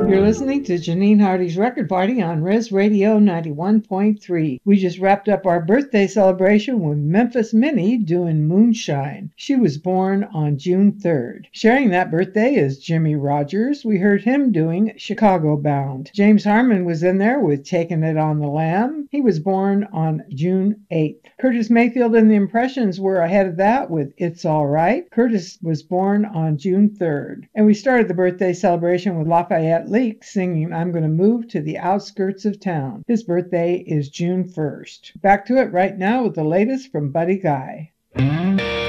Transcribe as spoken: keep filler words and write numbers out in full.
You're listening to Janine Hardy's Record Party on Res Radio ninety-one point three. We just wrapped up our birthday celebration with Memphis Minnie doing Moonshine. She was born on June third. Sharing that birthday is Jimmy Rogers. We heard him doing Chicago Bound. James Harmon was in there with Taking It on the Lam. He was born on June eighth. Curtis Mayfield and the Impressions were ahead of that with It's All Right. Curtis was born on June third. And we started the birthday celebration with Lafayette Leak singing I'm Gonna Move to the Outskirts of Town. His birthday is June first. Back to it right now with the latest from Buddy Guy.